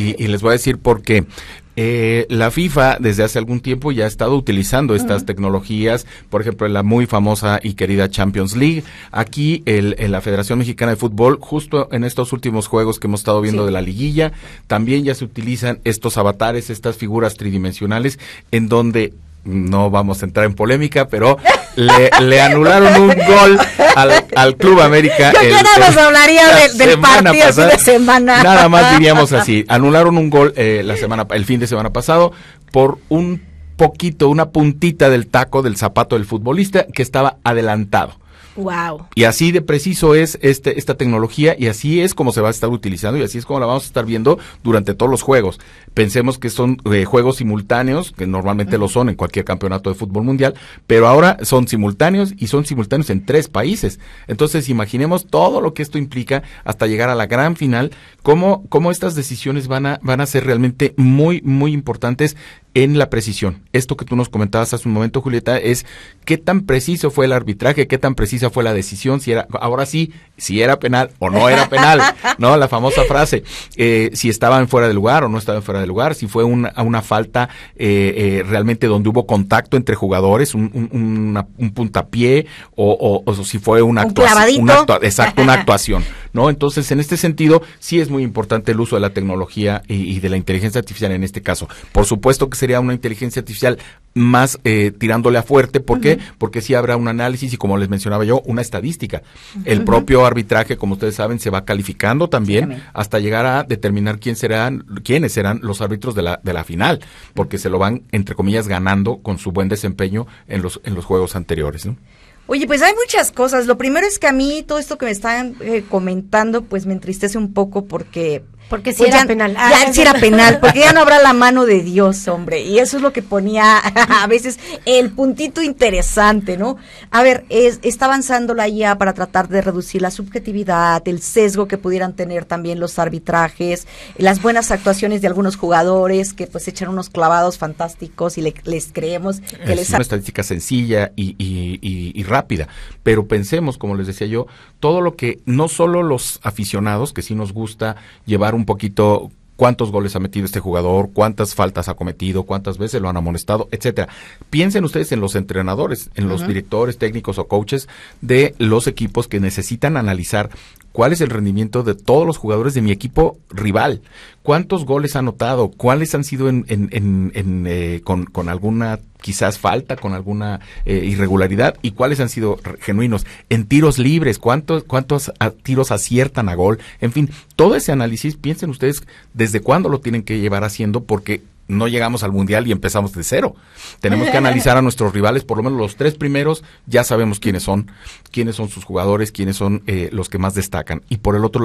y les voy a decir por qué. La FIFA desde hace algún tiempo ya ha estado utilizando estas tecnologías, por ejemplo en la muy famosa y querida Champions League. Aquí en la Federación Mexicana de Fútbol, justo en estos últimos juegos que hemos estado viendo de la liguilla, también ya se utilizan estos avatares, estas figuras tridimensionales, en donde no vamos a entrar en polémica, pero le anularon un gol al Club América. Yo ya nada más hablaría del partido pasada, de semana. Nada más diríamos así, anularon un gol el fin de semana pasado por un poquito, una puntita del taco del zapato del futbolista que estaba adelantado. Wow. Y así de preciso es esta tecnología, y así es como se va a estar utilizando, y así es como la vamos a estar viendo durante todos los juegos. Pensemos que son juegos simultáneos, que normalmente lo son en cualquier campeonato de fútbol mundial, pero ahora son simultáneos, y son simultáneos en 3 países. Entonces imaginemos todo lo que esto implica hasta llegar a la gran final, cómo estas decisiones van a ser realmente muy, muy importantes en la precisión. Esto que tú nos comentabas hace un momento, Julieta, es qué tan preciso fue el arbitraje, qué tan precisa fue la decisión, si era penal o no era penal, ¿no? La famosa frase, si estaban fuera de lugar o no estaban fuera de lugar, si fue una falta realmente donde hubo contacto entre jugadores, un puntapié, o si fue una actuación, ¿no? Entonces, en este sentido, sí es muy importante el uso de la tecnología y de la inteligencia artificial en este caso. Por supuesto que sería una inteligencia artificial más tirándole a fuerte. ¿Por qué? Porque sí habrá un análisis y, como les mencionaba yo, una estadística. El propio arbitraje, como ustedes saben, se va calificando también hasta llegar a determinar quiénes serán los árbitros de la final, porque se lo van, entre comillas, ganando con su buen desempeño en los juegos anteriores, ¿no? Oye, pues hay muchas cosas. Lo primero es que a mí todo esto que me están comentando, pues me entristece un poco porque sí era penal. Ya sí era penal, porque ya no habrá la mano de Dios, hombre. Y eso es lo que ponía a veces el puntito interesante, ¿no? A ver, está avanzando la IA para tratar de reducir la subjetividad, el sesgo que pudieran tener también los arbitrajes, las buenas actuaciones de algunos jugadores que pues echan unos clavados fantásticos y les creemos que es una estadística sencilla y rápida, pero pensemos, como les decía yo, todo lo que no solo los aficionados, que sí nos gusta llevar un poquito cuántos goles ha metido este jugador, cuántas faltas ha cometido, cuántas veces lo han amonestado, etcétera. Piensen ustedes en los entrenadores, en los directores técnicos o coaches de los equipos que necesitan analizar cuál es el rendimiento de todos los jugadores de mi equipo rival, cuántos goles ha anotado, cuáles han sido con alguna quizás falta, con alguna irregularidad, y cuáles han sido genuinos. En tiros libres, cuántos tiros aciertan a gol, en fin, todo ese análisis, piensen ustedes desde cuándo lo tienen que llevar haciendo, porque no llegamos al mundial y empezamos de cero. Tenemos que analizar a nuestros rivales, por lo menos los 3 primeros, ya sabemos quiénes son sus jugadores, quiénes son los que más destacan. Y por el otro lado,